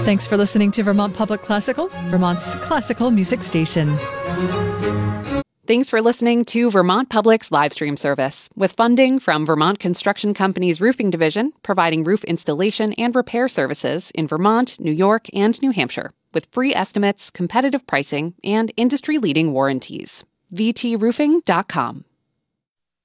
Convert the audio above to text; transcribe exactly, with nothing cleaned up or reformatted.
Thanks for listening to Vermont Public Classical, Vermont's classical music station. Thanks for listening to Vermont Public's live stream service, with funding from Vermont Construction Company's Roofing Division, providing roof installation and repair services in Vermont, New York, and New Hampshire, with free estimates, competitive pricing, and industry-leading warranties. v t roofing dot com.